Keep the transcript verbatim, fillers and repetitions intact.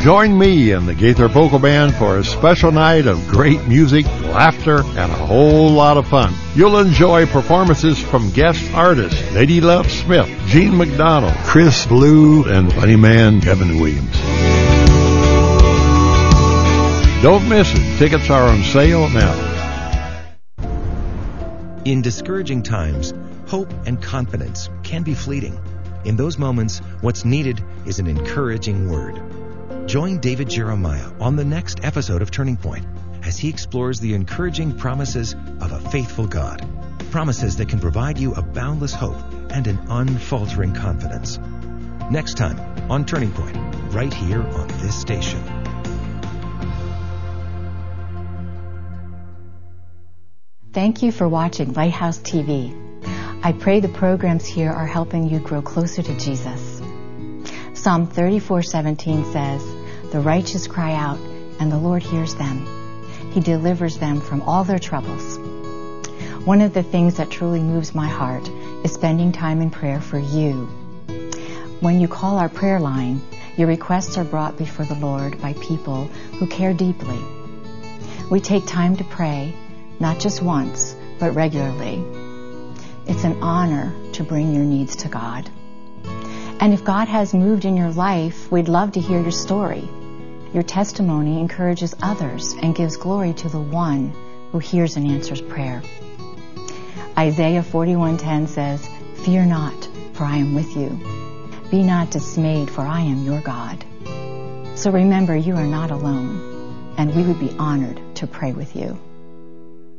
Join me and the Gaither Vocal Band for a special night of great music, laughter, and a whole lot of fun. You'll enjoy performances from guest artists Lady Love Smith, Gene McDonald, Chris Blue, and funny man Kevin Williams. Don't miss it. Tickets are on sale now. In discouraging times, hope and confidence can be fleeting. In those moments, what's needed is an encouraging word. Join David Jeremiah on the next episode of Turning Point as he explores the encouraging promises of a faithful God. Promises that can provide you a boundless hope and an unfaltering confidence. Next time on Turning Point, right here on this station. Thank you for watching Lighthouse T V. I pray the programs here are helping you grow closer to Jesus. Psalm thirty-four seventeen says, "The righteous cry out, and the Lord hears them. He delivers them from all their troubles." One of the things that truly moves my heart is spending time in prayer for you. When you call our prayer line, your requests are brought before the Lord by people who care deeply. We take time to pray, not just once, but regularly. It's an honor to bring your needs to God. And if God has moved in your life, we'd love to hear your story. Your testimony encourages others and gives glory to the one who hears and answers prayer. Isaiah forty-one ten says, "Fear not, for I am with you. Be not dismayed, for I am your God." So remember, you are not alone, and we would be honored to pray with you.